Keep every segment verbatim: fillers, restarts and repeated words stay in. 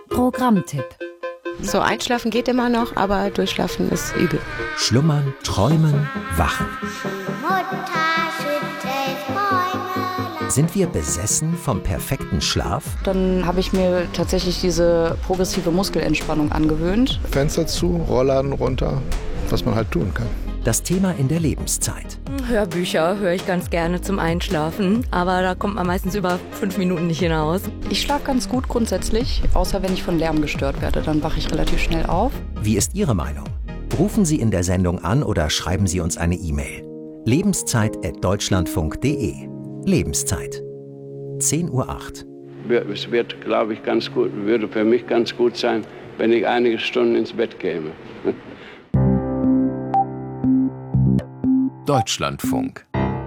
Programmtipp. So, einschlafen geht immer noch, aber durchschlafen ist übel. Schlummern, träumen, wachen. Mutter schüttelt Bäume. Sind wir besessen vom perfekten Schlaf? Dann habe ich mir tatsächlich diese progressive Muskelentspannung angewöhnt. Fenster zu, Rollladen runter, was man halt tun kann. Das Thema in der Lebenszeit. Hörbücher höre ich ganz gerne zum Einschlafen, aber da kommt man meistens über fünf Minuten nicht hinaus. Ich schlafe ganz gut grundsätzlich, außer wenn ich von Lärm gestört werde, dann wache ich relativ schnell auf. Wie ist Ihre Meinung? Rufen Sie in der Sendung an oder schreiben Sie uns eine E-Mail. lebenszeit at deutschlandfunk punkt de. Lebenszeit. zehn Uhr acht. Es wird, glaube ich, ganz gut, würde für mich ganz gut sein, wenn ich einige Stunden ins Bett käme. Deutschlandfunk.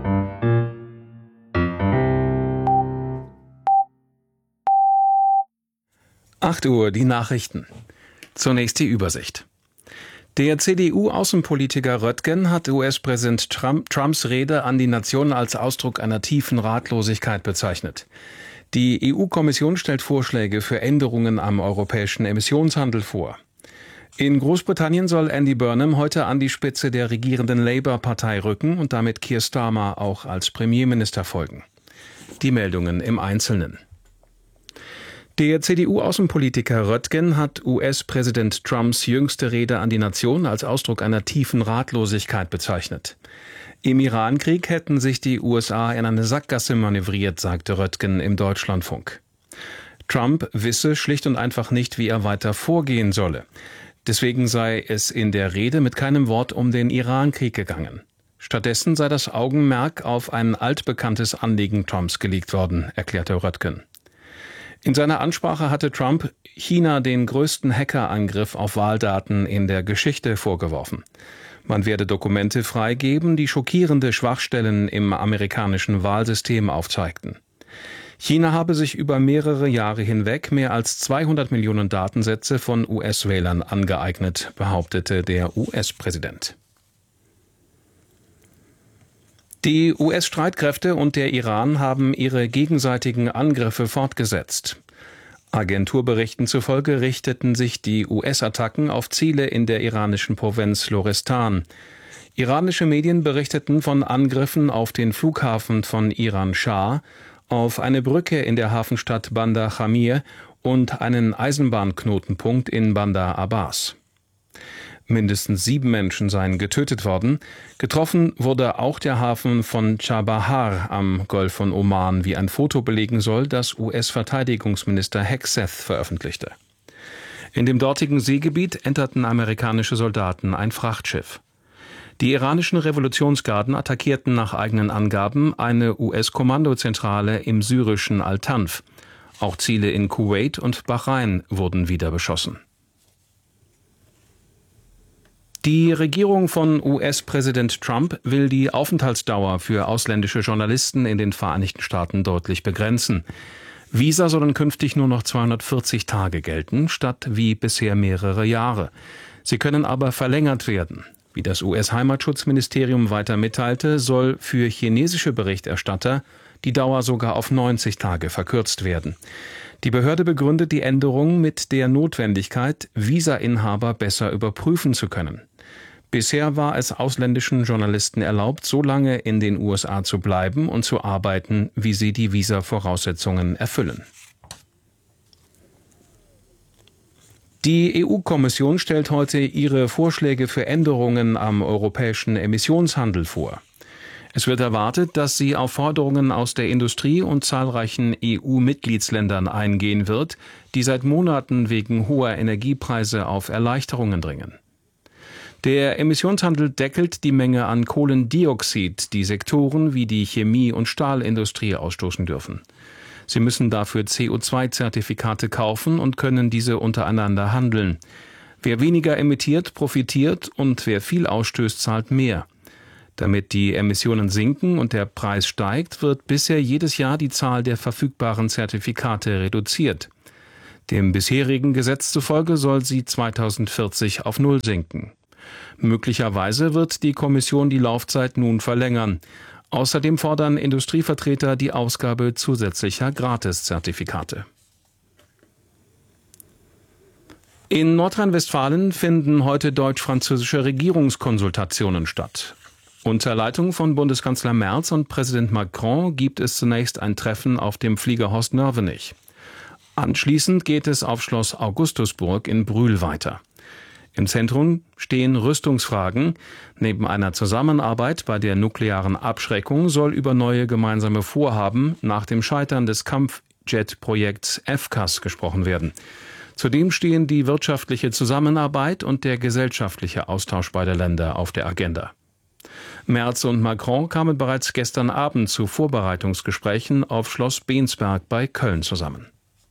acht Uhr, die Nachrichten. Zunächst die Übersicht. Der C D U-Außenpolitiker Röttgen hat U S-Präsident Trump, Trumps Rede an die Nation als Ausdruck einer tiefen Ratlosigkeit bezeichnet. Die E U-Kommission stellt Vorschläge für Änderungen am europäischen Emissionshandel vor. In Großbritannien soll Andy Burnham heute an die Spitze der regierenden Labour-Partei rücken und damit Keir Starmer auch als Premierminister folgen. Die Meldungen im Einzelnen. Der C D U-Außenpolitiker Röttgen hat U S-Präsident Trumps jüngste Rede an die Nation als Ausdruck einer tiefen Ratlosigkeit bezeichnet. Im Irankrieg hätten sich die U S A in eine Sackgasse manövriert, sagte Röttgen im Deutschlandfunk. Trump wisse schlicht und einfach nicht, wie er weiter vorgehen solle. Deswegen sei es in der Rede mit keinem Wort um den Irankrieg gegangen. Stattdessen sei das Augenmerk auf ein altbekanntes Anliegen Trumps gelegt worden, erklärte Röttgen. In seiner Ansprache hatte Trump China den größten Hackerangriff auf Wahldaten in der Geschichte vorgeworfen. Man werde Dokumente freigeben, die schockierende Schwachstellen im amerikanischen Wahlsystem aufzeigten. China habe sich über mehrere Jahre hinweg mehr als zweihundert Millionen Datensätze von U S-Wählern angeeignet, behauptete der U S-Präsident. Die U S-Streitkräfte und der Iran haben ihre gegenseitigen Angriffe fortgesetzt. Agenturberichten zufolge richteten sich die U S-Attacken auf Ziele in der iranischen Provinz Lorestan. Iranische Medien berichteten von Angriffen auf den Flughafen von Iran-Schah, auf eine Brücke in der Hafenstadt Bandar Jamir und einen Eisenbahnknotenpunkt in Bandar Abbas. Mindestens sieben Menschen seien getötet worden. Getroffen wurde auch der Hafen von Chabahar am Golf von Oman, wie ein Foto belegen soll, das U S-Verteidigungsminister Hegseth veröffentlichte. In dem dortigen Seegebiet enterten amerikanische Soldaten ein Frachtschiff. Die iranischen Revolutionsgarden attackierten nach eigenen Angaben eine U S-Kommandozentrale im syrischen Al-Tanf. Auch Ziele in Kuwait und Bahrain wurden wieder beschossen. Die Regierung von U S-Präsident Trump will die Aufenthaltsdauer für ausländische Journalisten in den Vereinigten Staaten deutlich begrenzen. Visa sollen künftig nur noch zweihundertvierzig Tage gelten, statt wie bisher mehrere Jahre. Sie können aber verlängert werden. Wie das U S-Heimatschutzministerium weiter mitteilte, soll für chinesische Berichterstatter die Dauer sogar auf neunzig Tage verkürzt werden. Die Behörde begründet die Änderung mit der Notwendigkeit, Visainhaber besser überprüfen zu können. Bisher war es ausländischen Journalisten erlaubt, so lange in den U S A zu bleiben und zu arbeiten, wie sie die Visa-Voraussetzungen erfüllen. Die E U-Kommission stellt heute ihre Vorschläge für Änderungen am europäischen Emissionshandel vor. Es wird erwartet, dass sie auf Forderungen aus der Industrie und zahlreichen E U-Mitgliedsländern eingehen wird, die seit Monaten wegen hoher Energiepreise auf Erleichterungen dringen. Der Emissionshandel deckelt die Menge an Kohlendioxid, die Sektoren wie die Chemie- und Stahlindustrie ausstoßen dürfen. Sie müssen dafür C O zwei Zertifikate kaufen und können diese untereinander handeln. Wer weniger emittiert, profitiert und wer viel ausstößt, zahlt mehr. Damit die Emissionen sinken und der Preis steigt, wird bisher jedes Jahr die Zahl der verfügbaren Zertifikate reduziert. Dem bisherigen Gesetz zufolge soll sie zweitausendvierzig auf Null sinken. Möglicherweise wird die Kommission die Laufzeit nun verlängern. Außerdem fordern Industrievertreter die Ausgabe zusätzlicher Gratiszertifikate. In Nordrhein-Westfalen finden heute deutsch-französische Regierungskonsultationen statt. Unter Leitung von Bundeskanzler Merz und Präsident Macron gibt es zunächst ein Treffen auf dem Flieger Horst-Nörvenich. Anschließend geht es auf Schloss Augustusburg in Brühl weiter. Im Zentrum stehen Rüstungsfragen. Neben einer Zusammenarbeit bei der nuklearen Abschreckung soll über neue gemeinsame Vorhaben nach dem Scheitern des Kampfjet-Projekts F C A S gesprochen werden. Zudem stehen die wirtschaftliche Zusammenarbeit und der gesellschaftliche Austausch beider Länder auf der Agenda. Merz und Macron kamen bereits gestern Abend zu Vorbereitungsgesprächen auf Schloss Bensberg bei Köln zusammen.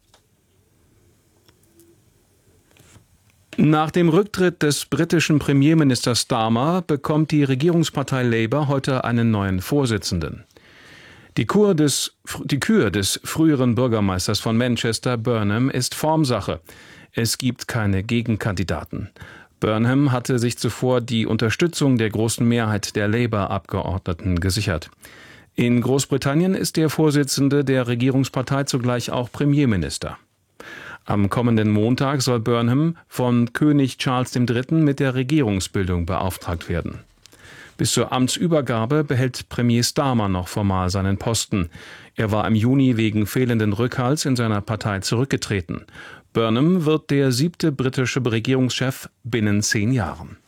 Nach dem Rücktritt des britischen Premierministers Starmer bekommt die Regierungspartei Labour heute einen neuen Vorsitzenden. Die Kur des, die Kür des früheren Bürgermeisters von Manchester, Burnham, ist Formsache. Es gibt keine Gegenkandidaten. Burnham hatte sich zuvor die Unterstützung der großen Mehrheit der Labour-Abgeordneten gesichert. In Großbritannien ist der Vorsitzende der Regierungspartei zugleich auch Premierminister. Am kommenden Montag soll Burnham von König Charles der Dritte mit der Regierungsbildung beauftragt werden. Bis zur Amtsübergabe behält Premier Starmer noch formal seinen Posten. Er war im Juni wegen fehlenden Rückhalts in seiner Partei zurückgetreten. Burnham wird der siebte britische Regierungschef binnen zehn Jahren.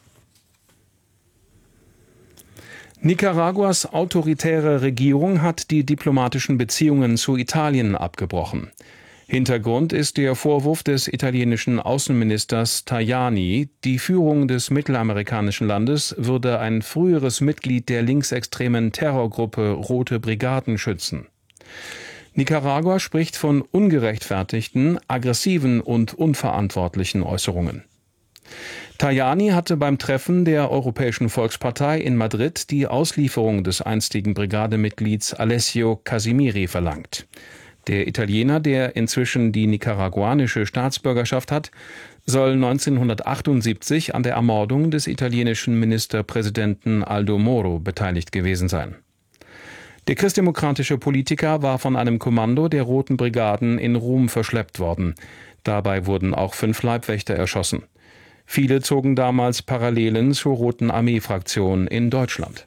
Nicaraguas autoritäre Regierung hat die diplomatischen Beziehungen zu Italien abgebrochen. Hintergrund ist der Vorwurf des italienischen Außenministers Tajani, die Führung des mittelamerikanischen Landes würde ein früheres Mitglied der linksextremen Terrorgruppe Rote Brigaden schützen. Nicaragua spricht von ungerechtfertigten, aggressiven und unverantwortlichen Äußerungen. Tajani hatte beim Treffen der Europäischen Volkspartei in Madrid die Auslieferung des einstigen Brigademitglieds Alessio Casimiri verlangt. Der Italiener, der inzwischen die nicaraguanische Staatsbürgerschaft hat, soll neunzehnhundertachtundsiebzig an der Ermordung des italienischen Ministerpräsidenten Aldo Moro beteiligt gewesen sein. Der christdemokratische Politiker war von einem Kommando der Roten Brigaden in Rom verschleppt worden. Dabei wurden auch fünf Leibwächter erschossen. Viele zogen damals Parallelen zur Roten Armee-Fraktion in Deutschland.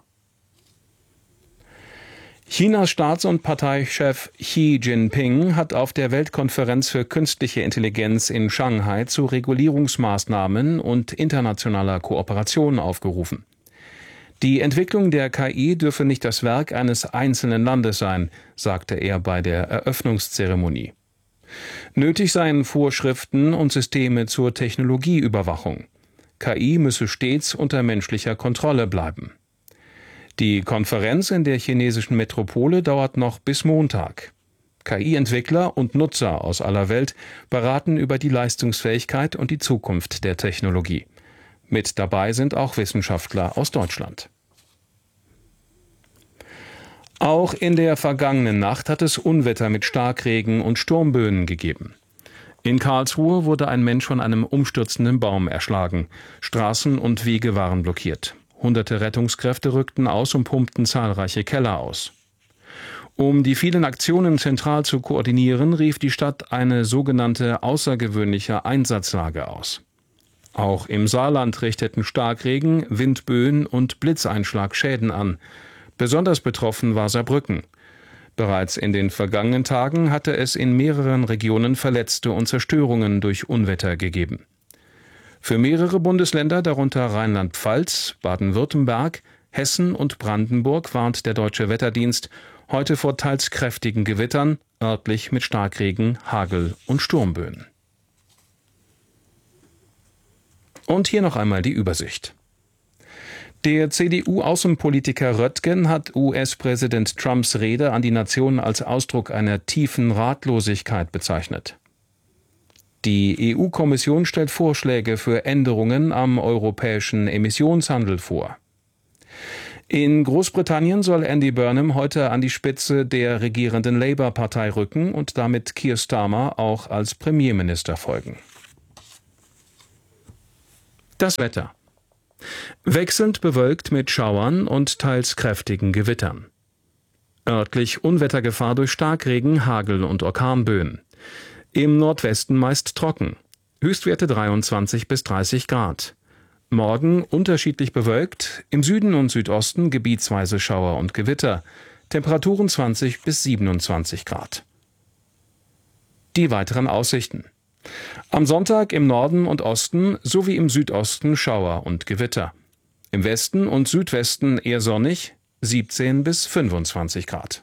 Chinas Staats- und Parteichef Xi Jinping hat auf der Weltkonferenz für künstliche Intelligenz in Shanghai zu Regulierungsmaßnahmen und internationaler Kooperation aufgerufen. Die Entwicklung der K I dürfe nicht das Werk eines einzelnen Landes sein, sagte er bei der Eröffnungszeremonie. Nötig seien Vorschriften und Systeme zur Technologieüberwachung. K I müsse stets unter menschlicher Kontrolle bleiben. Die Konferenz in der chinesischen Metropole dauert noch bis Montag. K I-Entwickler und Nutzer aus aller Welt beraten über die Leistungsfähigkeit und die Zukunft der Technologie. Mit dabei sind auch Wissenschaftler aus Deutschland. Auch in der vergangenen Nacht hat es Unwetter mit Starkregen und Sturmböen gegeben. In Karlsruhe wurde ein Mensch von einem umstürzenden Baum erschlagen. Straßen und Wege waren blockiert. Hunderte Rettungskräfte rückten aus und pumpten zahlreiche Keller aus. Um die vielen Aktionen zentral zu koordinieren, rief die Stadt eine sogenannte außergewöhnliche Einsatzlage aus. Auch im Saarland richteten Starkregen, Windböen und Blitzeinschlag Schäden an. Besonders betroffen war Saarbrücken. Bereits in den vergangenen Tagen hatte es in mehreren Regionen Verletzte und Zerstörungen durch Unwetter gegeben. Für mehrere Bundesländer, darunter Rheinland-Pfalz, Baden-Württemberg, Hessen und Brandenburg, warnt der Deutsche Wetterdienst heute vor teils kräftigen Gewittern, örtlich mit Starkregen, Hagel und Sturmböen. Und hier noch einmal die Übersicht. Der C D U-Außenpolitiker Röttgen hat U S-Präsident Trumps Rede an die Nation als Ausdruck einer tiefen Ratlosigkeit bezeichnet. Die E U-Kommission stellt Vorschläge für Änderungen am europäischen Emissionshandel vor. In Großbritannien soll Andy Burnham heute an die Spitze der regierenden Labour-Partei rücken und damit Keir Starmer auch als Premierminister folgen. Das Wetter. Wechselnd bewölkt mit Schauern und teils kräftigen Gewittern. Örtlich Unwettergefahr durch Starkregen, Hagel und Orkanböen. Im Nordwesten meist trocken. Höchstwerte dreiundzwanzig bis dreißig Grad. Morgen unterschiedlich bewölkt, im Süden und Südosten gebietsweise Schauer und Gewitter. Temperaturen zwanzig bis siebenundzwanzig Grad. Die weiteren Aussichten. Am Sonntag im Norden und Osten sowie im Südosten Schauer und Gewitter. Im Westen und Südwesten eher sonnig, siebzehn bis fünfundzwanzig Grad.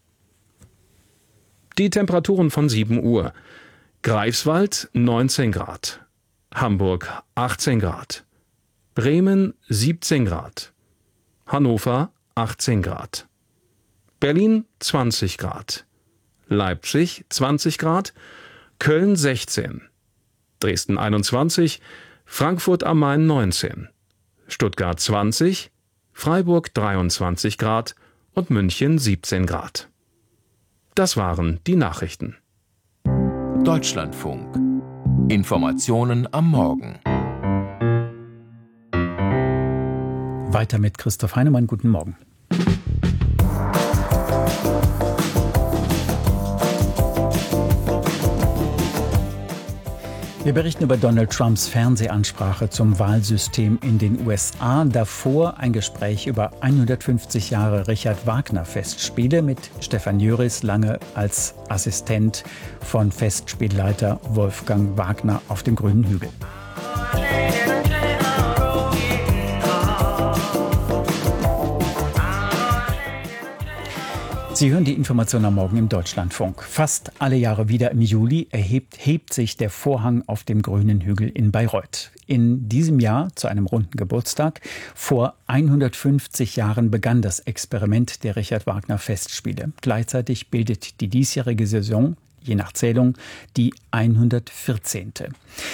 Die Temperaturen von sieben Uhr. Greifswald neunzehn Grad, Hamburg achtzehn Grad, Bremen siebzehn Grad, Hannover achtzehn Grad, Berlin zwanzig Grad, Leipzig zwanzig Grad, Köln sechzehn, Dresden einundzwanzig, Frankfurt am Main neunzehn, Stuttgart zwanzig, Freiburg dreiundzwanzig Grad und München siebzehn Grad. Das waren die Nachrichten. Deutschlandfunk. Informationen am Morgen. Weiter mit Christoph Heinemann. Guten Morgen. Wir berichten über Donald Trumps Fernsehansprache zum Wahlsystem in den U S A. Davor ein Gespräch über hundertfünfzig Jahre Richard Wagner Festspiele mit Stefan Jöris, lange als Assistent von Festspielleiter Wolfgang Wagner auf dem Grünen Hügel. Sie hören die Information am Morgen im Deutschlandfunk. Fast alle Jahre wieder im Juli erhebt, hebt sich der Vorhang auf dem Grünen Hügel in Bayreuth. In diesem Jahr, zu einem runden Geburtstag, vor hundertfünfzig Jahren begann das Experiment der Richard Wagner Festspiele. Gleichzeitig bildet die diesjährige Saison, je nach Zählung, die hundertvierzehnte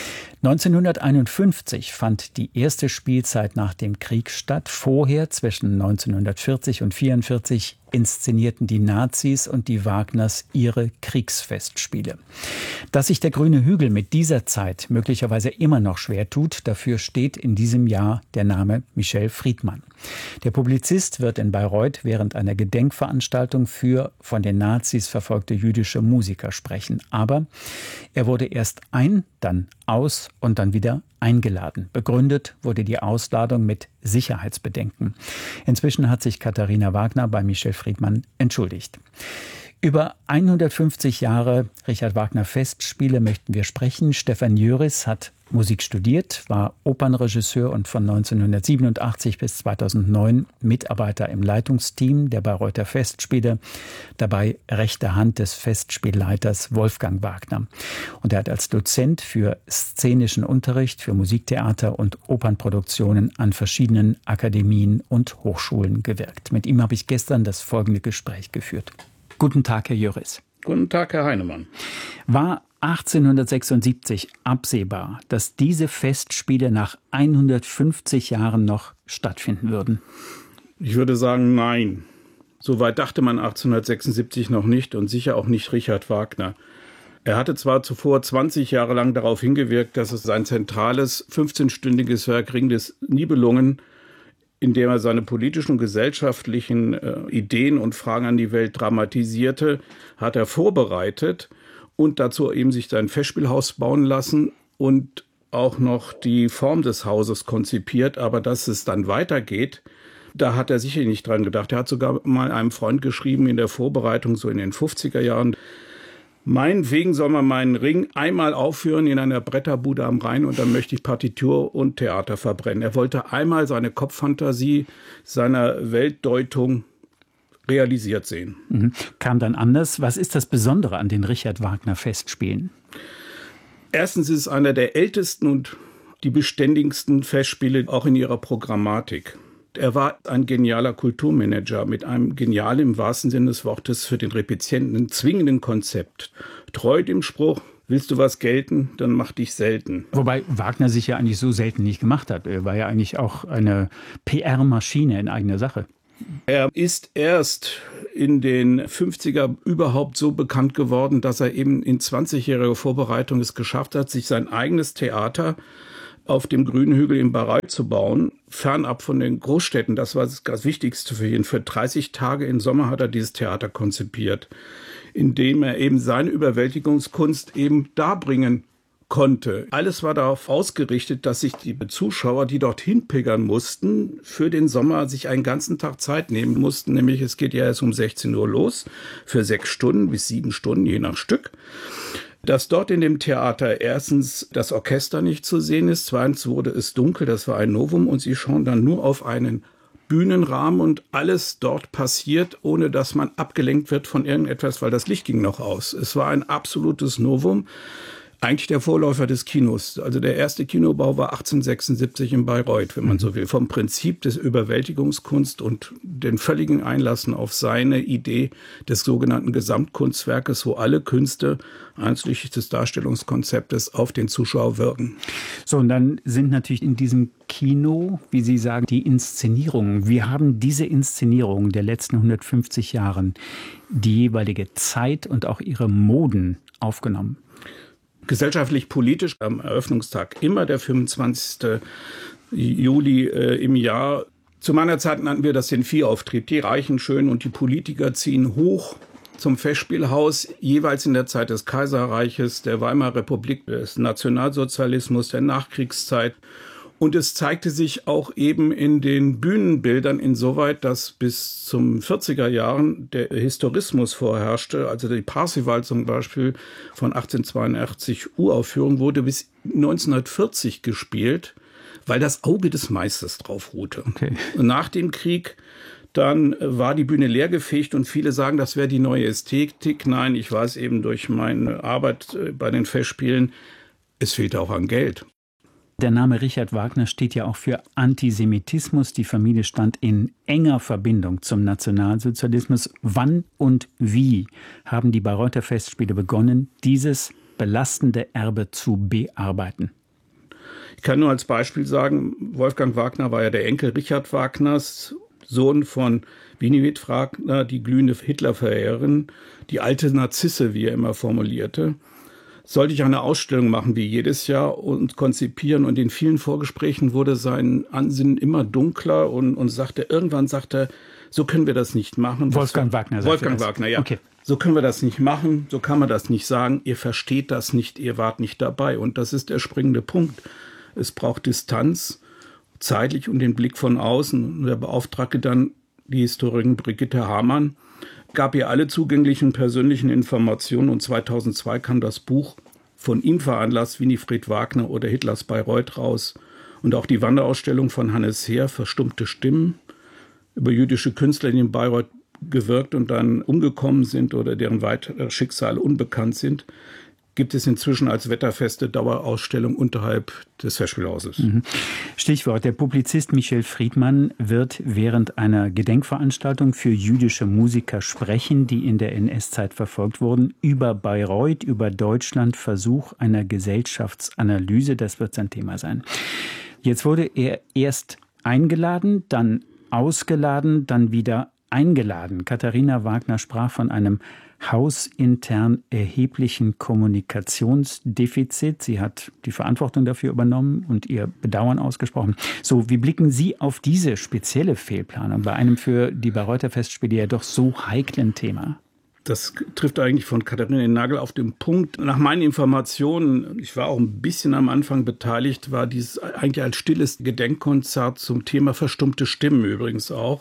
neunzehnhunderteinundfünfzig fand die erste Spielzeit nach dem Krieg statt. Vorher, zwischen neunzehnhundertvierzig und vierundvierzig, inszenierten die Nazis und die Wagners ihre Kriegsfestspiele. Dass sich der Grüne Hügel mit dieser Zeit möglicherweise immer noch schwer tut, dafür steht in diesem Jahr der Name Michel Friedmann. Der Publizist wird in Bayreuth während einer Gedenkveranstaltung für von den Nazis verfolgte jüdische Musiker sprechen. Aber er wurde erst ein, dann aus und dann wieder eingeladen. Begründet wurde die Ausladung mit Sicherheitsbedenken. Inzwischen hat sich Katharina Wagner bei Michel Friedmann entschuldigt. Über hundertfünfzig Jahre Richard Wagner Festspiele möchten wir sprechen. Stefan Jöris hat Musik studiert, war Opernregisseur und von neunzehnhundertsiebenundachtzig bis zweitausendneun Mitarbeiter im Leitungsteam der Bayreuther Festspiele, dabei rechte Hand des Festspielleiters Wolfgang Wagner. Und er hat als Dozent für szenischen Unterricht, für Musiktheater und Opernproduktionen an verschiedenen Akademien und Hochschulen gewirkt. Mit ihm habe ich gestern das folgende Gespräch geführt. Guten Tag, Herr Jöris. Guten Tag, Herr Heinemann. War achtzehnhundertsechsundsiebzig absehbar, dass diese Festspiele nach hundertfünfzig Jahren noch stattfinden würden? Ich würde sagen, nein. Soweit dachte man achtzehnhundertsechsundsiebzig noch nicht und sicher auch nicht Richard Wagner. Er hatte zwar zuvor zwanzig Jahre lang darauf hingewirkt, dass es sein zentrales fünfzehnstündiges Werk Ring des Nibelungen, in dem er seine politischen und gesellschaftlichen äh, Ideen und Fragen an die Welt dramatisierte, hat er vorbereitet und dazu eben sich sein Festspielhaus bauen lassen und auch noch die Form des Hauses konzipiert. Aber dass es dann weitergeht, da hat er sicher nicht dran gedacht. Er hat sogar mal einem Freund geschrieben in der Vorbereitung, so in den fünfziger Jahren, meinetwegen soll man meinen Ring einmal aufführen in einer Bretterbude am Rhein und dann möchte ich Partitur und Theater verbrennen. Er wollte einmal seine Kopffantasie seiner Weltdeutung realisiert sehen. Mhm. Kam dann anders. Was ist das Besondere an den Richard Wagner Festspielen? Erstens ist es einer der ältesten und die beständigsten Festspiele auch in ihrer Programmatik. Er war ein genialer Kulturmanager mit einem genialen, im wahrsten Sinne des Wortes, für den Repezienten zwingenden Konzept. Treu dem Spruch, willst du was gelten, dann mach dich selten. Wobei Wagner sich ja eigentlich so selten nicht gemacht hat. Er war ja eigentlich auch eine P R-Maschine in eigener Sache. Er ist erst in den fünfziger überhaupt so bekannt geworden, dass er eben in zwanzigjähriger Vorbereitung es geschafft hat, sich sein eigenes Theater auf dem Grünen Hügel in Bayreuth zu bauen, fernab von den Großstädten. Das war das, das Wichtigste für ihn. Für dreißig Tage im Sommer hat er dieses Theater konzipiert, indem er eben seine Überwältigungskunst eben darbringen konnte. Alles war darauf ausgerichtet, dass sich die Zuschauer, die dorthin pilgern mussten, für den Sommer sich einen ganzen Tag Zeit nehmen mussten. Nämlich es geht ja erst um sechzehn Uhr los, für sechs Stunden bis sieben Stunden, je nach Stück. Dass dort in dem Theater erstens das Orchester nicht zu sehen ist, zweitens wurde es dunkel, das war ein Novum, und sie schauen dann nur auf einen Bühnenrahmen und alles dort passiert, ohne dass man abgelenkt wird von irgendetwas, weil das Licht ging noch aus. Es war ein absolutes Novum. Eigentlich der Vorläufer des Kinos. Also der erste Kinobau war achtzehnhundertsechsundsiebzig in Bayreuth, wenn man so will. Vom Prinzip des Überwältigungskunst und den völligen Einlassen auf seine Idee des sogenannten Gesamtkunstwerkes, wo alle Künste einschließlich des Darstellungskonzeptes auf den Zuschauer wirken. So, und dann sind natürlich in diesem Kino, wie Sie sagen, die Inszenierungen. Wir haben diese Inszenierungen der letzten hundertfünfzig Jahre, die jeweilige Zeit und auch ihre Moden aufgenommen. Gesellschaftlich-politisch am Eröffnungstag immer der fünfundzwanzigsten Juli äh, im Jahr. Zu meiner Zeit nannten wir das den Viehauftrieb. Die Reichen schön und die Politiker ziehen hoch zum Festspielhaus, jeweils in der Zeit des Kaiserreiches, der Weimarer Republik, des Nationalsozialismus, der Nachkriegszeit. Und es zeigte sich auch eben in den Bühnenbildern insoweit, dass bis zum vierziger Jahren der Historismus vorherrschte. Also die Parsival zum Beispiel von achtzehnhundertzweiundachtzig Uraufführung wurde bis neunzehnhundertvierzig gespielt, weil das Auge des Meisters drauf ruhte. Okay. Und nach dem Krieg dann war die Bühne leergefegt und viele sagen, das wäre die neue Ästhetik. Nein, ich weiß eben durch meine Arbeit bei den Festspielen, es fehlte auch an Geld. Der Name Richard Wagner steht ja auch für Antisemitismus. Die Familie stand in enger Verbindung zum Nationalsozialismus. Wann und wie haben die Bayreuther Festspiele begonnen, dieses belastende Erbe zu bearbeiten? Ich kann nur als Beispiel sagen, Wolfgang Wagner war ja der Enkel Richard Wagners, Sohn von Winifred Wagner, die glühende Hitlerverehrerin, die alte Narzisse, wie er immer formulierte. Sollte ich eine Ausstellung machen, wie jedes Jahr, und konzipieren. Und in vielen Vorgesprächen wurde sein Ansinnen immer dunkler und, und sagte, irgendwann sagte er, so können wir das nicht machen. Wolfgang Wagner. Wolfgang Wagner, ja. Okay. So können wir das nicht machen, so kann man das nicht sagen. Ihr versteht das nicht, ihr wart nicht dabei. Und das ist der springende Punkt. Es braucht Distanz, zeitlich und den Blick von außen. Und er beauftragte dann die Historikerin Brigitte Hamann, gab ihr alle zugänglichen persönlichen Informationen, und zweitausendzwei kam das Buch von ihm veranlasst, Winifred Wagner oder Hitlers Bayreuth, raus. Und auch die Wanderausstellung von Hannes Heer, Verstummte Stimmen, über jüdische Künstler, die in Bayreuth gewirkt und dann umgekommen sind oder deren weitere Schicksale unbekannt sind, gibt es inzwischen als wetterfeste Dauerausstellung unterhalb des Festspielhauses. Stichwort, der Publizist Michel Friedmann wird während einer Gedenkveranstaltung für jüdische Musiker sprechen, die in der N S-Zeit verfolgt wurden, über Bayreuth, über Deutschland, Versuch einer Gesellschaftsanalyse. Das wird sein Thema sein. Jetzt wurde er erst eingeladen, dann ausgeladen, dann wieder eingeladen. Katharina Wagner sprach von einem hausintern erheblichen Kommunikationsdefizit. Sie hat die Verantwortung dafür übernommen und ihr Bedauern ausgesprochen. So, wie blicken Sie auf diese spezielle Fehlplanung bei einem für die Bayreuther Festspiele ja doch so heiklen Thema? Das trifft eigentlich von Katharina den Nagel auf den Punkt. Nach meinen Informationen, ich war auch ein bisschen am Anfang beteiligt, war dieses eigentlich als stilles Gedenkkonzert zum Thema verstummte Stimmen übrigens auch.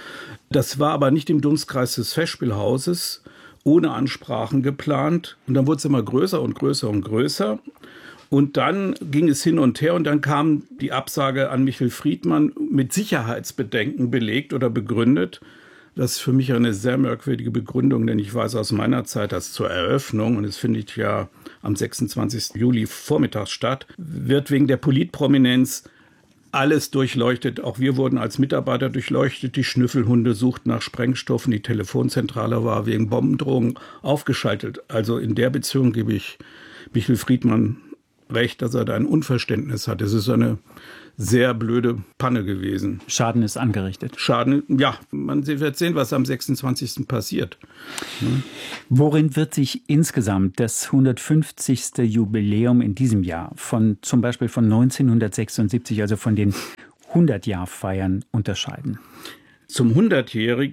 Das war aber nicht im Dunstkreis des Festspielhauses, ohne Ansprachen geplant. Und dann wurde es immer größer und größer und größer. Und dann ging es hin und her und dann kam die Absage an Michel Friedmann mit Sicherheitsbedenken belegt oder begründet. Das ist für mich eine sehr merkwürdige Begründung, denn ich weiß aus meiner Zeit, dass zur Eröffnung, und es findet ja am sechsundzwanzigsten Juli vormittags statt, wird wegen der Politprominenz alles durchleuchtet. Auch wir wurden als Mitarbeiter durchleuchtet. Die Schnüffelhunde suchten nach Sprengstoffen. Die Telefonzentrale war wegen Bombendrohungen aufgeschaltet. Also in der Beziehung gebe ich Michel Friedmann recht, dass er da ein Unverständnis hat. Es ist eine sehr blöde Panne gewesen. Schaden ist angerichtet. Schaden, ja. Man wird sehen, was am sechsundzwanzigsten passiert. Hm? Worin wird sich insgesamt das hundertfünfzigste Jubiläum in diesem Jahr von zum Beispiel von neunzehnhundertsechsundsiebzig, also von den hundert-Jahr-Feiern, unterscheiden? Zum hundertjährigen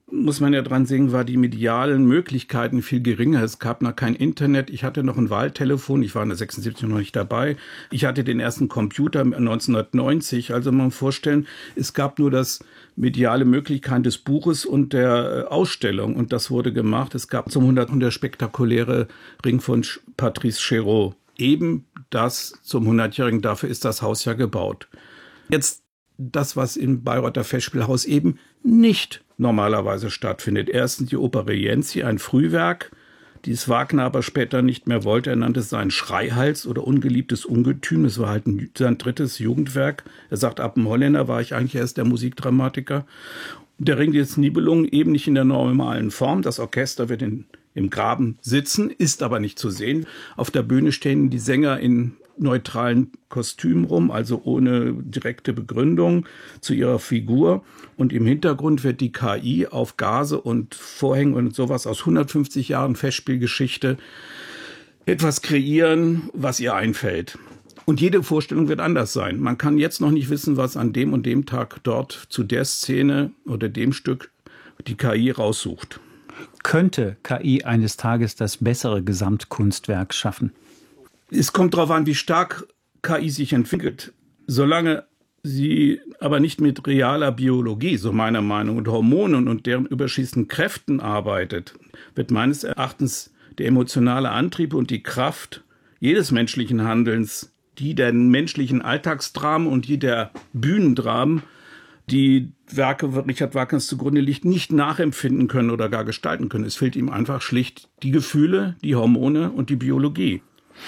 muss man ja dran sehen, war die medialen Möglichkeiten viel geringer. Es gab noch kein Internet. Ich hatte noch ein Wahltelefon. Ich war in der sechsundsiebzig noch nicht dabei. Ich hatte den ersten Computer neunzehnhundertneunzig. Also man muss sich vorstellen, es gab nur das mediale Möglichkeiten des Buches und der Ausstellung. Und das wurde gemacht. Es gab zum hundertsten der spektakuläre Ring von Patrice Chéreau. Eben das zum hundertjährigen. Dafür ist das Haus ja gebaut. Jetzt das, was im Bayreuther Festspielhaus eben nicht normalerweise stattfindet. Erstens die Oper Rienzi, ein Frühwerk, dieses Wagner aber später nicht mehr wollte. Er nannte es seinen Schreihals oder ungeliebtes Ungetüm. Das war halt ein, sein drittes Jugendwerk. Er sagt, ab dem Holländer war ich eigentlich erst der Musikdramatiker. Und der Ring des Nibelungen eben nicht in der normalen Form. Das Orchester wird in, im Graben sitzen, ist aber nicht zu sehen. Auf der Bühne stehen die Sänger in neutralen Kostümen rum, also ohne direkte Begründung zu ihrer Figur. Und im Hintergrund wird die K I auf Gase und Vorhänge und sowas aus hundertfünfzig Jahren Festspielgeschichte etwas kreieren, was ihr einfällt. Und jede Vorstellung wird anders sein. Man kann jetzt noch nicht wissen, was an dem und dem Tag dort zu der Szene oder dem Stück die K I raussucht. Könnte K I eines Tages das bessere Gesamtkunstwerk schaffen? Es kommt darauf an, wie stark K I sich entwickelt. Solange sie aber nicht mit realer Biologie, so meiner Meinung, und Hormonen und deren überschießenden Kräften arbeitet, wird meines Erachtens der emotionale Antrieb und die Kraft jedes menschlichen Handelns, die der menschlichen Alltagsdramen und die der Bühnendramen, die Werke Richard Wagners zugrunde liegt, nicht nachempfinden können oder gar gestalten können. Es fehlt ihm einfach schlicht die Gefühle, die Hormone und die Biologie.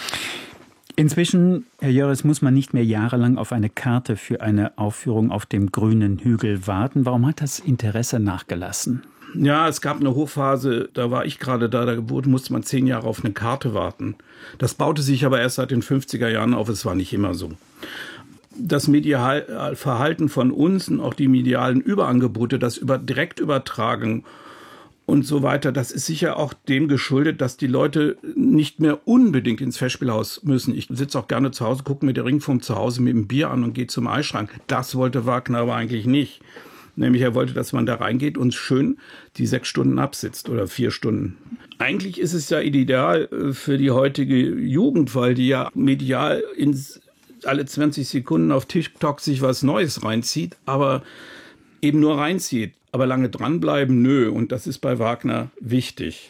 Inzwischen, Herr Jöres, muss man nicht mehr jahrelang auf eine Karte für eine Aufführung auf dem grünen Hügel warten. Warum hat das Interesse nachgelassen? Ja, es gab eine Hochphase, da war ich gerade da, da musste man zehn Jahre auf eine Karte warten. Das baute sich aber erst seit den fünfziger Jahren auf, es war nicht immer so. Das mediale Verhalten von uns und auch die medialen Überangebote, das über, direkt übertragen und so weiter, das ist sicher auch dem geschuldet, dass die Leute nicht mehr unbedingt ins Festspielhaus müssen. Ich sitze auch gerne zu Hause, gucke mir den Ring vom Zuhause mit dem Bier an und gehe zum Eisschrank. Das wollte Wagner aber eigentlich nicht. Nämlich er wollte, dass man da reingeht und schön die sechs Stunden absitzt oder vier Stunden. Eigentlich ist es ja ideal für die heutige Jugend, weil die ja medial ins, alle zwanzig Sekunden auf TikTok sich was Neues reinzieht, aber eben nur reinzieht. Aber lange dranbleiben, nö. Und das ist bei Wagner wichtig.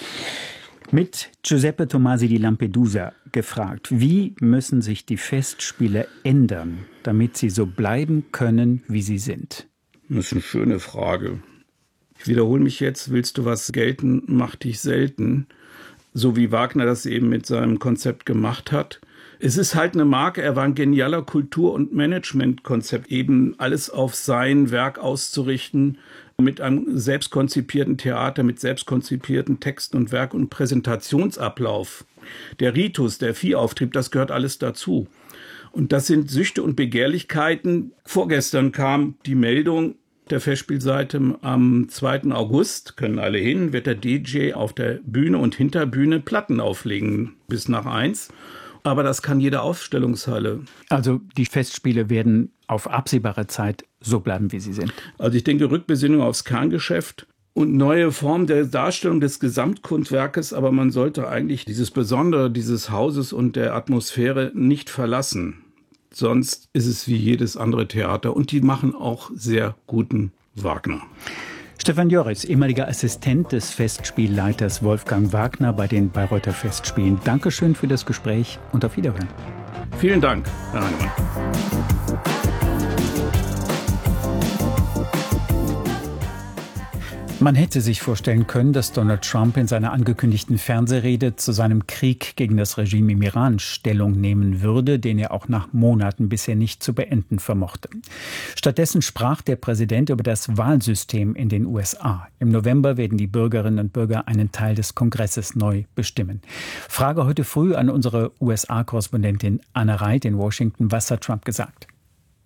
Mit Giuseppe Tomasi di Lampedusa gefragt, wie müssen sich die Festspiele ändern, damit sie so bleiben können, wie sie sind? Das ist eine schöne Frage. Ich wiederhole mich jetzt, willst du was gelten, mach dich selten. So wie Wagner das eben mit seinem Konzept gemacht hat. Es ist halt eine Marke, er war ein genialer Kultur- und Managementkonzept, eben alles auf sein Werk auszurichten, mit einem selbstkonzipierten Theater, mit selbstkonzipierten Texten und Werk- und Präsentationsablauf. Der Ritus, der Viehauftrieb, das gehört alles dazu. Und das sind Süchte und Begehrlichkeiten. Vorgestern kam die Meldung der Festspielseite, am zweiten August, können alle hin, wird der D J auf der Bühne und Hinterbühne Platten auflegen bis nach eins. Aber das kann jede Aufstellungshalle. Also die Festspiele werden auf absehbare Zeit so bleiben, wie sie sind. Also ich denke, Rückbesinnung aufs Kerngeschäft und neue Form der Darstellung des Gesamtkunstwerkes. Aber man sollte eigentlich dieses Besondere dieses Hauses und der Atmosphäre nicht verlassen. Sonst ist es wie jedes andere Theater. Und die machen auch sehr guten Wagner. Stefan Jöres, ehemaliger Assistent des Festspielleiters Wolfgang Wagner bei den Bayreuther Festspielen. Dankeschön für das Gespräch und auf Wiederhören. Vielen Dank, Herr Heinemann. Man hätte sich vorstellen können, dass Donald Trump in seiner angekündigten Fernsehrede zu seinem Krieg gegen das Regime im Iran Stellung nehmen würde, den er auch nach Monaten bisher nicht zu beenden vermochte. Stattdessen sprach der Präsident über das Wahlsystem in den U S A. Im November werden die Bürgerinnen und Bürger einen Teil des Kongresses neu bestimmen. Frage heute früh an unsere U S A-Korrespondentin Anna Reit in Washington. Was hat Trump gesagt?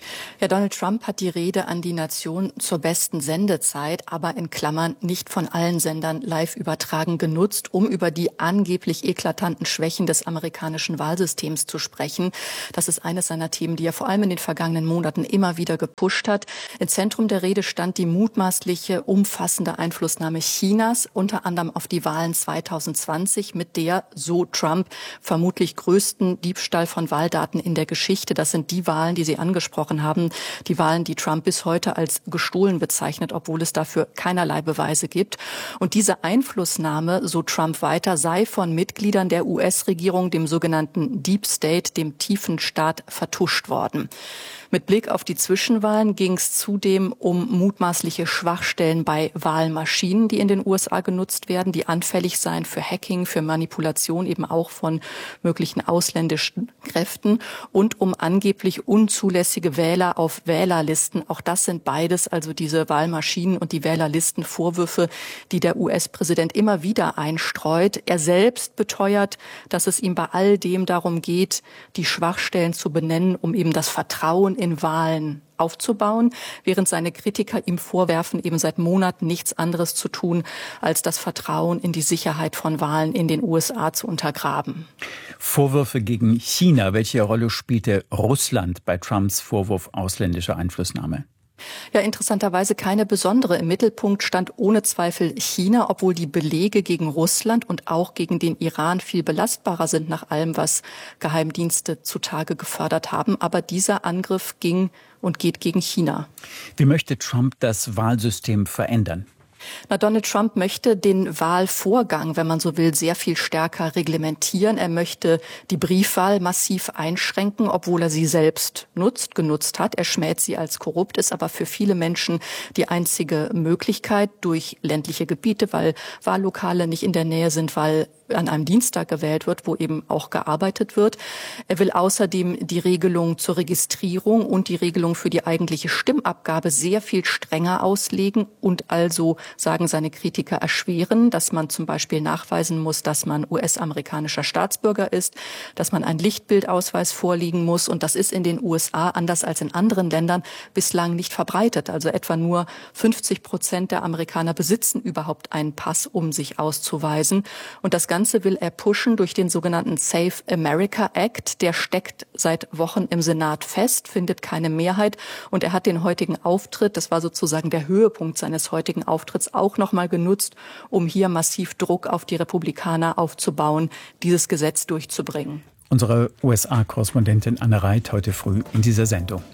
Ja, Donald Trump hat die Rede an die Nation zur besten Sendezeit, aber in Klammern nicht von allen Sendern live übertragen genutzt, um über die angeblich eklatanten Schwächen des amerikanischen Wahlsystems zu sprechen. Das ist eines seiner Themen, die er vor allem in den vergangenen Monaten immer wieder gepusht hat. Im Zentrum der Rede stand die mutmaßliche umfassende Einflussnahme Chinas, unter anderem auf die Wahlen zwanzig zwanzig, mit der, so Trump, vermutlich größten Diebstahl von Wahldaten in der Geschichte. Das sind die Wahlen, die Sie angesprochen haben, die Wahlen, die Trump bis heute als gestohlen bezeichnet, obwohl es dafür keinerlei Beweise gibt. Und diese Einflussnahme, so Trump weiter, sei von Mitgliedern der U S-Regierung, dem sogenannten Deep State, dem tiefen Staat, vertuscht worden. Mit Blick auf die Zwischenwahlen ging es zudem um mutmaßliche Schwachstellen bei Wahlmaschinen, die in den U S A genutzt werden, die anfällig seien für Hacking, für Manipulation eben auch von möglichen ausländischen Kräften und um angeblich unzulässige Wähler auf Wählerlisten. Auch das sind beides, also diese Wahlmaschinen und die Wählerlisten, Vorwürfe, die der U S-Präsident immer wieder einstreut. Er selbst beteuert, dass es ihm bei all dem darum geht, die Schwachstellen zu benennen, um eben das Vertrauen in Wahlen aufzubauen, während seine Kritiker ihm vorwerfen, eben seit Monaten nichts anderes zu tun, als das Vertrauen in die Sicherheit von Wahlen in den U S A zu untergraben. Vorwürfe gegen China. Welche Rolle spielte Russland bei Trumps Vorwurf ausländischer Einflussnahme? Ja, interessanterweise keine besondere. Im Mittelpunkt stand ohne Zweifel China, obwohl die Belege gegen Russland und auch gegen den Iran viel belastbarer sind nach allem, was Geheimdienste zutage gefördert haben. Aber dieser Angriff ging und geht gegen China. Wie möchte Trump das Wahlsystem verändern? Na, Donald Trump möchte den Wahlvorgang, wenn man so will, sehr viel stärker reglementieren. Er möchte die Briefwahl massiv einschränken, obwohl er sie selbst nutzt, genutzt hat. Er schmäht sie als korrupt, ist aber für viele Menschen die einzige Möglichkeit durch ländliche Gebiete, weil Wahllokale nicht in der Nähe sind, weil an einem Dienstag gewählt wird, wo eben auch gearbeitet wird. Er will außerdem die Regelung zur Registrierung und die Regelung für die eigentliche Stimmabgabe sehr viel strenger auslegen und also, sagen seine Kritiker, erschweren, dass man zum Beispiel nachweisen muss, dass man U S-amerikanischer Staatsbürger ist, dass man einen Lichtbildausweis vorliegen muss. Und das ist in den U S A, anders als in anderen Ländern, bislang nicht verbreitet. Also etwa nur fünfzig Prozent der Amerikaner besitzen überhaupt einen Pass, um sich auszuweisen. Und das Ganze will er pushen durch den sogenannten Save America Act. Der steckt seit Wochen im Senat fest, findet keine Mehrheit. Und er hat den heutigen Auftritt, das war sozusagen der Höhepunkt seines heutigen Auftritts, auch nochmal genutzt, um hier massiv Druck auf die Republikaner aufzubauen, dieses Gesetz durchzubringen. Unsere U S A-Korrespondentin Anne Reit heute früh in dieser Sendung.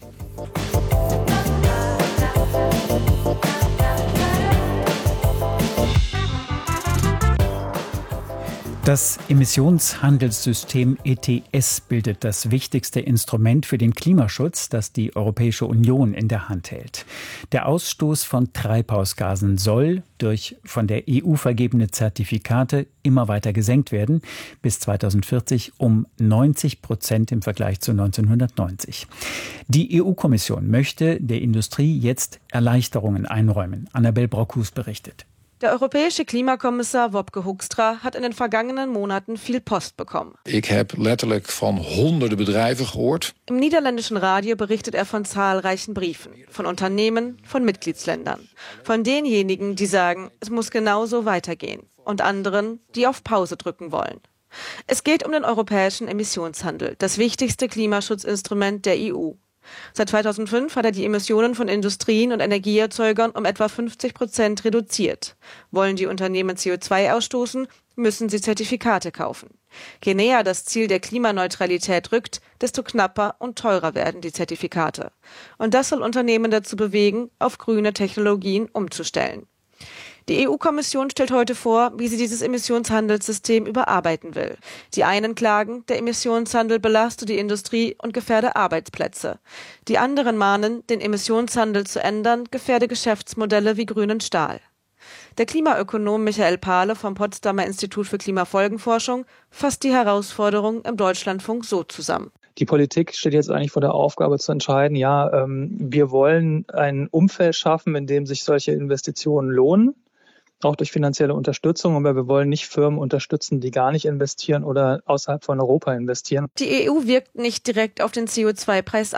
Das Emissionshandelssystem E T S bildet das wichtigste Instrument für den Klimaschutz, das die Europäische Union in der Hand hält. Der Ausstoß von Treibhausgasen soll durch von der E U vergebene Zertifikate immer weiter gesenkt werden, bis zweitausendvierzig um neunzig Prozent im Vergleich zu neunzehnhundertneunzig. Die E U-Kommission möchte der Industrie jetzt Erleichterungen einräumen. Annabel Brockhus berichtet. Der europäische Klimakommissar Wopke Hoekstra hat in den vergangenen Monaten viel Post bekommen. Ich habe letterlijk von honderden Bedrijven gehoord. Im niederländischen Radio berichtet er von zahlreichen Briefen, von Unternehmen, von Mitgliedsländern, von denjenigen, die sagen, es muss genauso weitergehen, und anderen, die auf Pause drücken wollen. Es geht um den europäischen Emissionshandel, das wichtigste Klimaschutzinstrument der E U. Seit zweitausendfünf hat er die Emissionen von Industrien und Energieerzeugern um etwa fünfzig Prozent reduziert. Wollen die Unternehmen C O zwei ausstoßen, müssen sie Zertifikate kaufen. Je näher das Ziel der Klimaneutralität rückt, desto knapper und teurer werden die Zertifikate. Und das soll Unternehmen dazu bewegen, auf grüne Technologien umzustellen. Die E U-Kommission stellt heute vor, wie sie dieses Emissionshandelssystem überarbeiten will. Die einen klagen, der Emissionshandel belaste die Industrie und gefährde Arbeitsplätze. Die anderen mahnen, den Emissionshandel zu ändern, gefährde Geschäftsmodelle wie grünen Stahl. Der Klimaökonom Michael Pahle vom Potsdamer Institut für Klimafolgenforschung fasst die Herausforderung im Deutschlandfunk so zusammen. Die Politik steht jetzt eigentlich vor der Aufgabe zu entscheiden, ja, ähm, wir wollen ein Umfeld schaffen, in dem sich solche Investitionen lohnen, auch durch finanzielle Unterstützung, aber wir wollen nicht Firmen unterstützen, die gar nicht investieren oder außerhalb von Europa investieren. Die E U wirkt nicht direkt auf den C O zwei Preis ein.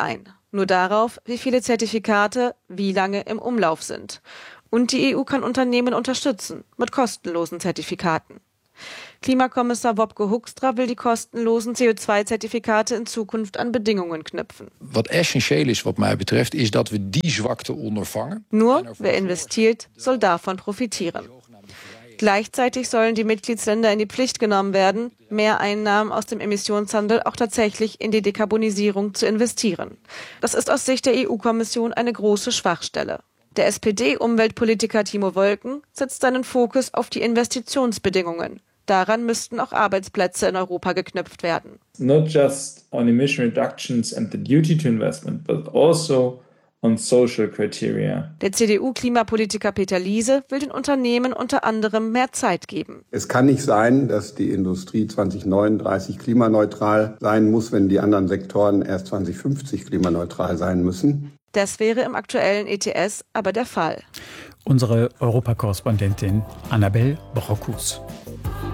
nur darauf, wie viele Zertifikate wie lange im Umlauf sind. Und die E U kann Unternehmen unterstützen mit kostenlosen Zertifikaten. Klimakommissar Wopke Hoekstra will die kostenlosen C O zwei Zertifikate in Zukunft an Bedingungen knüpfen. Wat essentieel is wat mij betreft, is dat we die zwakte ondervangen. Nur wer investiert, soll davon profitieren. Gleichzeitig sollen die Mitgliedsländer in die Pflicht genommen werden, mehr Einnahmen aus dem Emissionshandel auch tatsächlich in die Dekarbonisierung zu investieren. Das ist aus Sicht der E U-Kommission eine große Schwachstelle. Der S P D-Umweltpolitiker Timo Wolken setzt seinen Fokus auf die Investitionsbedingungen. Daran müssten auch Arbeitsplätze in Europa geknüpft werden. Not just on emission reductions and the duty to investment, but also on social criteria. Der C D U-Klimapolitiker Peter Liese will den Unternehmen unter anderem mehr Zeit geben. Es kann nicht sein, dass die Industrie zwanzig neununddreißig klimaneutral sein muss, wenn die anderen Sektoren erst zwanzig fünfzig klimaneutral sein müssen. Das wäre im aktuellen E T S aber der Fall. Unsere Europakorrespondentin Annabel Brockus.